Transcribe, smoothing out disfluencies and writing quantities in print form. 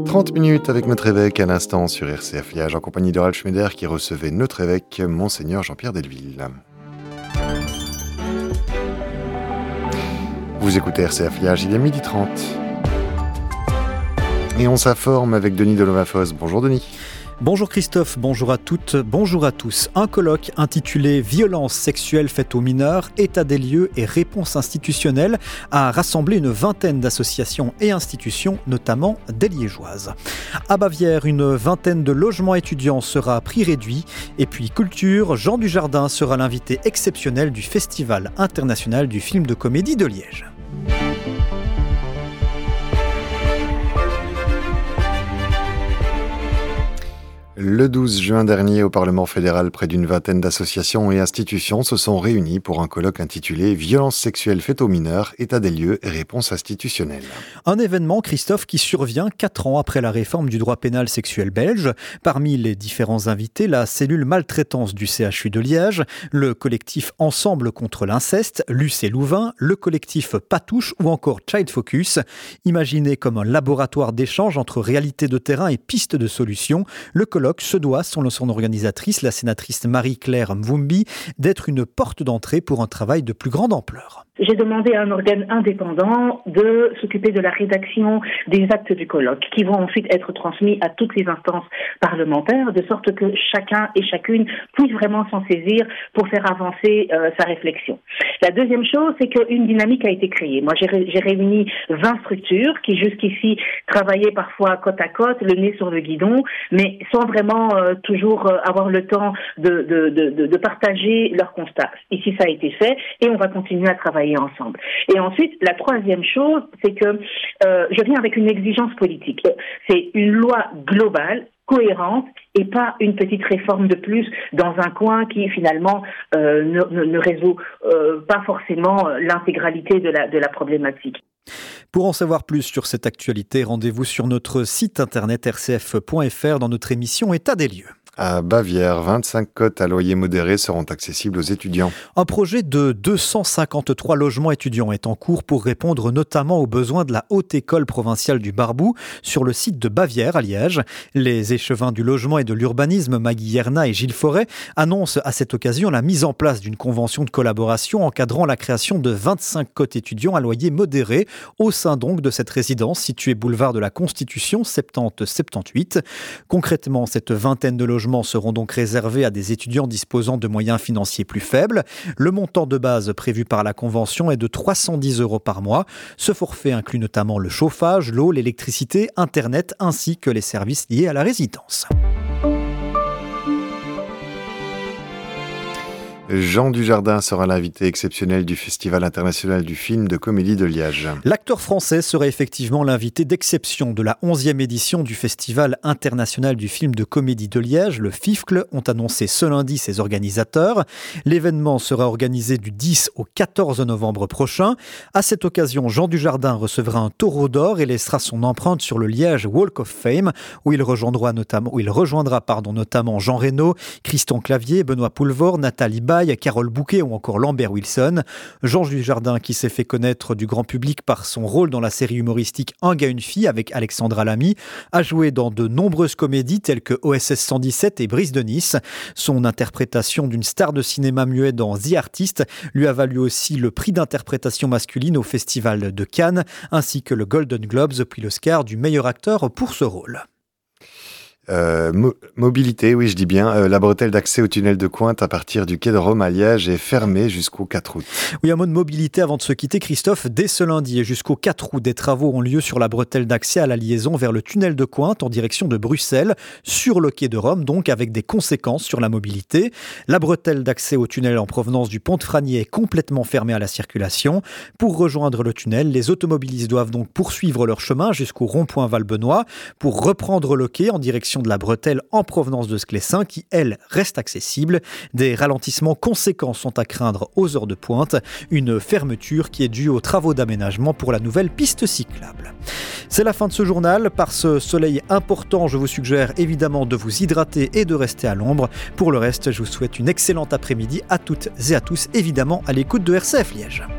30 minutes avec notre évêque à l'instant sur RCF Liège en compagnie de Ralph Schneider qui recevait notre évêque, Monseigneur Jean-Pierre Delville. Vous écoutez RCF Liège, il est 12h30. Et on s'informe avec Denis Delovafos. Bonjour Denis. Bonjour Christophe, bonjour à toutes, bonjour à tous. Un colloque intitulé « Violences sexuelles faites aux mineurs, état des lieux et réponses institutionnelles » a rassemblé une vingtaine d'associations et institutions, notamment des liégeoises. À Bavière, une vingtaine de logements étudiants sera à prix réduit. Et puis culture, Jean Dujardin sera l'invité exceptionnel du Festival international du film de comédie de Liège. Le 12 juin dernier, au Parlement fédéral, près d'une vingtaine d'associations et institutions se sont réunies pour un colloque intitulé « Violences sexuelles faites aux mineurs, état des lieux et réponses institutionnelles ». Un événement, Christophe, qui survient 4 ans après la réforme du droit pénal sexuel belge. Parmi les différents invités, la cellule maltraitance du CHU de Liège, le collectif Ensemble contre l'inceste, Luce et Louvain, le collectif Patouche ou encore Child Focus. Imaginé comme un laboratoire d'échange entre réalité de terrain et pistes de solutions, le colloque se doit, selon son organisatrice, la sénatrice Marie-Claire Mvumbi, d'être une porte d'entrée pour un travail de plus grande ampleur. J'ai demandé à un organe indépendant de s'occuper de la rédaction des actes du colloque, qui vont ensuite être transmis à toutes les instances parlementaires, de sorte que chacun et chacune puisse vraiment s'en saisir pour faire avancer sa réflexion. La deuxième chose, c'est qu'une dynamique a été créée. Moi, j'ai réuni 20 structures qui jusqu'ici travaillaient parfois côte à côte, le nez sur le guidon, mais sans vraiment toujours avoir le temps de partager leurs constats. Ici, ça a été fait et on va continuer à travailler ensemble. Et ensuite, la troisième chose, c'est que je viens avec une exigence politique. C'est une loi globale, cohérente, et pas une petite réforme de plus dans un coin qui finalement ne résout pas forcément l'intégralité de la problématique. Pour en savoir plus sur cette actualité, rendez-vous sur notre site internet rcf.fr dans notre émission État des lieux. À Bavière, 25 cotes à loyer modéré seront accessibles aux étudiants. Un projet de 253 logements étudiants est en cours pour répondre notamment aux besoins de la Haute École provinciale du Barboux sur le site de Bavière à Liège. Les échevins du logement et de l'urbanisme, Maggie Yerna et Gilles Forêt, annoncent à cette occasion la mise en place d'une convention de collaboration encadrant la création de 25 cotes étudiants à loyer modéré au sein donc de cette résidence située boulevard de la Constitution 70-78. Concrètement, cette vingtaine de logements seront donc réservés à des étudiants disposant de moyens financiers plus faibles. Le montant de base prévu par la convention est de 310 € par mois. Ce forfait inclut notamment le chauffage, l'eau, l'électricité, Internet ainsi que les services liés à la résidence. Jean Dujardin sera l'invité exceptionnel du Festival international du film de comédie de Liège. L'acteur français sera effectivement l'invité d'exception de la 11e édition du Festival international du film de comédie de Liège, le FIFCL, ont annoncé ce lundi ses organisateurs. L'événement sera organisé du 10 au 14 novembre prochain. À cette occasion, Jean Dujardin recevra un taureau d'or et laissera son empreinte sur le Liège Walk of Fame, où il rejoindra notamment Jean Reno, Christian Clavier, Benoît Poulvord, Nathalie Baye, Carole Bouquet ou encore Lambert Wilson. Jean Dujardin, qui s'est fait connaître du grand public par son rôle dans la série humoristique Un gars, une fille avec Alexandra Lamy, a joué dans de nombreuses comédies telles que OSS 117 et Brise de Nice. Son interprétation d'une star de cinéma muet dans The Artist lui a valu aussi le prix d'interprétation masculine au Festival de Cannes, ainsi que le Golden Globes puis l'Oscar du meilleur acteur pour ce rôle. Mobilité, oui je dis bien. La bretelle d'accès au tunnel de Cointe à partir du quai de Rome à Liège est fermée jusqu'au 4 août. Oui, un mot de mobilité avant de se quitter, Christophe. Dès ce lundi et jusqu'au 4 août, des travaux ont lieu sur la bretelle d'accès à la liaison vers le tunnel de Cointe en direction de Bruxelles, sur le quai de Rome, donc avec des conséquences sur la mobilité. La bretelle d'accès au tunnel en provenance du pont de Franier est complètement fermée à la circulation. Pour rejoindre le tunnel, les automobilistes doivent donc poursuivre leur chemin jusqu'au rond-point Val-Benoît pour reprendre le quai en direction de la bretelle en provenance de Sclessin qui, elle, reste accessible. Des ralentissements conséquents sont à craindre aux heures de pointe. Une fermeture qui est due aux travaux d'aménagement pour la nouvelle piste cyclable. C'est la fin de ce journal. Par ce soleil important, je vous suggère évidemment de vous hydrater et de rester à l'ombre. Pour le reste, je vous souhaite une excellente après-midi à toutes et à tous, évidemment à l'écoute de RCF Liège.